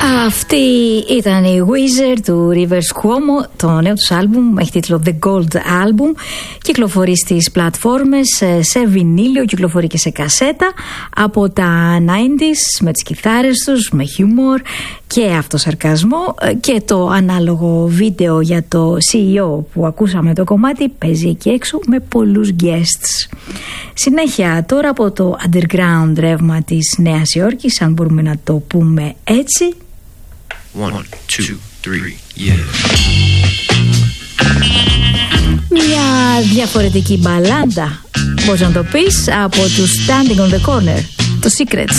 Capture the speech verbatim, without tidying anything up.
Αυτή ήταν η Weezer του Rivers Cuomo. Το νέο τους άλμπουμ έχει τίτλο The Gold Album. Κυκλοφορεί στις πλατφόρμες, σε βινίλιο, κυκλοφορεί και σε κασέτα. Από τα ενενήντα με τις κιθάρες τους, με χιούμορ και αυτοσαρκασμό. Και το ανάλογο βίντεο για το σι ι ο που ακούσαμε το κομμάτι παίζει εκεί έξω με πολλούς guests. Συνέχεια τώρα από το underground ρεύμα της Νέας Υόρκης, αν μπορούμε να το πούμε έτσι. One, two, three, yeah. Μια διαφορετική μπαλάντα, πώς να το πεις, από τους Standing on the Corner, το Secrets.